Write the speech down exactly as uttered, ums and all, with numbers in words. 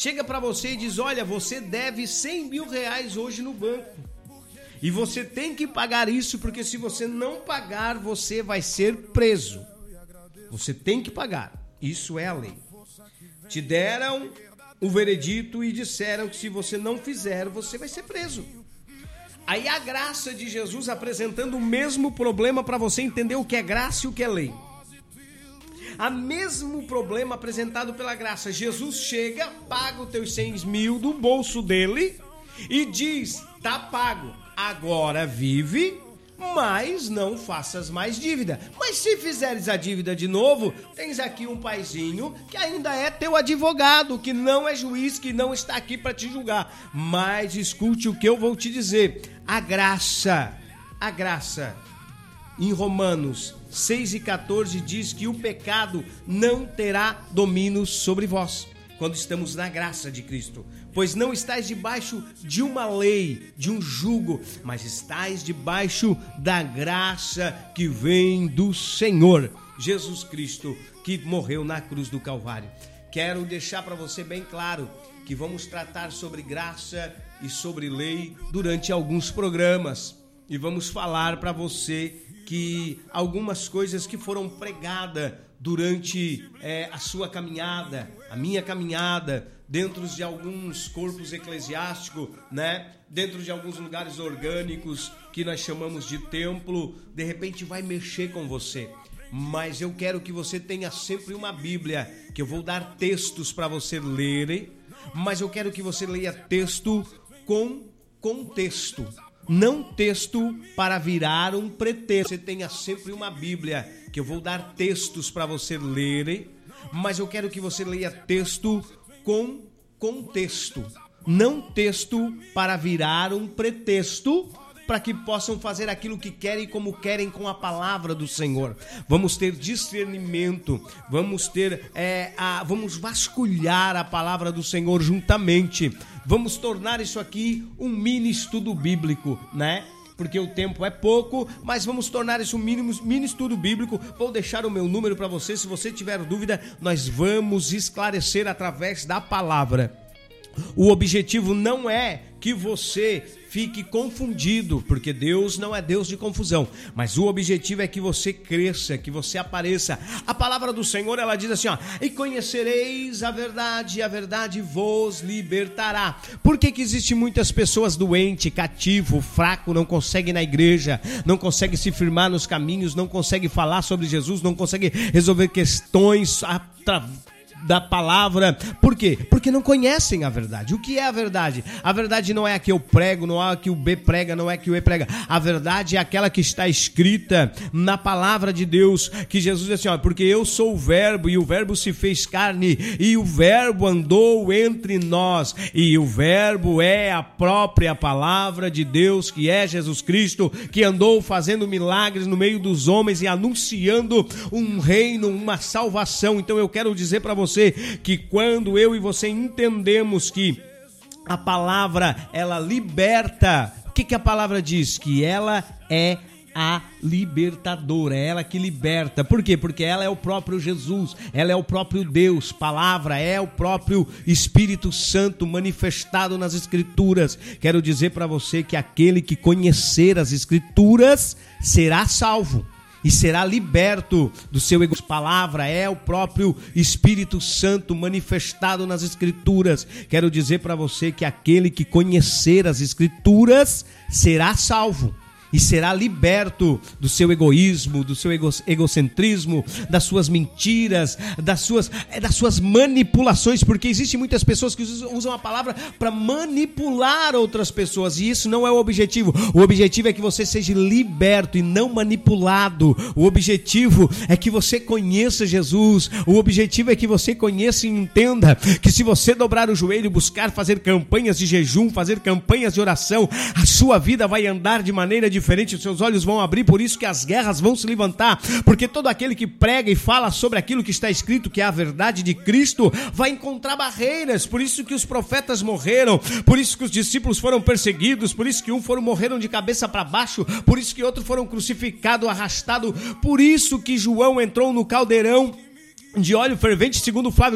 chega para você e diz, olha, você deve cem mil reais hoje no banco. E você tem que pagar isso, porque se você não pagar, você vai ser preso. Você tem que pagar. Isso é a lei. Te deram o veredito e disseram que se você não fizer, você vai ser preso. Aí a graça de Jesus apresentando o mesmo problema para você entender o que é graça e o que é lei. A mesmo problema apresentado pela graça. Jesus chega, paga os teus cem mil do bolso dele e diz, tá pago, agora vive, mas não faças mais dívida. Mas se fizeres a dívida de novo, tens aqui um paizinho que ainda é teu advogado, que não é juiz, que não está aqui para te julgar. Mas escute o que eu vou te dizer. A graça, a graça, em Romanos seis e quatorze diz que o pecado não terá domínio sobre vós, quando estamos na graça de Cristo. Pois não estáis debaixo de uma lei, de um jugo, mas estáis debaixo da graça que vem do Senhor Jesus Cristo, que morreu na cruz do Calvário. Quero deixar para você bem claro que vamos tratar sobre graça e sobre lei durante alguns programas. E vamos falar para você que algumas coisas que foram pregadas durante é, a sua caminhada, a minha caminhada, dentro de alguns corpos eclesiásticos, né? Dentro de alguns lugares orgânicos que nós chamamos de templo, de repente vai mexer com você. Mas eu quero que você tenha sempre uma Bíblia, que eu vou dar textos para você ler, mas eu quero que você leia texto com contexto. Não texto para virar um pretexto. Você tenha sempre uma Bíblia, que eu vou dar textos para você ler, mas eu quero que você leia texto com contexto. Não texto para virar um pretexto, para que possam fazer aquilo que querem, como querem com a palavra do Senhor. Vamos ter discernimento, vamos ter, é, a, vamos vasculhar a palavra do Senhor juntamente. Vamos tornar isso aqui um mini estudo bíblico, né? Porque o tempo é pouco, mas vamos tornar isso um mini, mini estudo bíblico. Vou deixar o meu número para você. Se você tiver dúvida, nós vamos esclarecer através da palavra. O objetivo não é que você fique confundido, porque Deus não é Deus de confusão, mas o objetivo é que você cresça, que você apareça. A palavra do Senhor, ela diz assim, ó, e conhecereis a verdade, e a verdade vos libertará. Por que que existe muitas pessoas doentes, cativo, fraco, não conseguem ir na igreja, não conseguem se firmar nos caminhos, não conseguem falar sobre Jesus, não conseguem resolver questões através da palavra? Por quê? Porque não conhecem a verdade. O que é a verdade? A verdade não é a que eu prego, não é a que o B prega, não é a que o E prega. A verdade é aquela que está escrita na palavra de Deus, que Jesus diz assim, ó, porque eu sou o verbo, e o verbo se fez carne, e o verbo andou entre nós, e o verbo é a própria palavra de Deus, que é Jesus Cristo, que andou fazendo milagres no meio dos homens e anunciando um reino, uma salvação. Então eu quero dizer para você que quando eu e você entendemos que a palavra, ela liberta, o que que a palavra diz? Que ela é a libertadora, é ela que liberta. Por quê? Porque ela é o próprio Jesus, ela é o próprio Deus. Palavra é o próprio Espírito Santo manifestado nas Escrituras. Quero dizer para você que aquele que conhecer as Escrituras será salvo e será liberto do seu ego. Palavra é o próprio Espírito Santo manifestado nas Escrituras. Quero dizer para você que aquele que conhecer as Escrituras será salvo e será liberto do seu egoísmo, do seu ego, egocentrismo, das suas mentiras, das suas, das suas manipulações, porque existem muitas pessoas que usam a palavra para manipular outras pessoas, e isso não é o objetivo. O objetivo é que você seja liberto e não manipulado. O objetivo é que você conheça Jesus. O objetivo é que você conheça e entenda que se você dobrar o joelho, buscar fazer campanhas de jejum, fazer campanhas de oração, a sua vida vai andar de maneira diferente. Diferente, os seus olhos vão abrir, por isso que as guerras vão se levantar, porque todo aquele que prega e fala sobre aquilo que está escrito, que é a verdade de Cristo, vai encontrar barreiras. Por isso que os profetas morreram, por isso que os discípulos foram perseguidos, por isso que um foram morreram de cabeça para baixo, por isso que outros foram crucificados, arrastados, por isso que João entrou no caldeirão de óleo fervente, segundo Flávio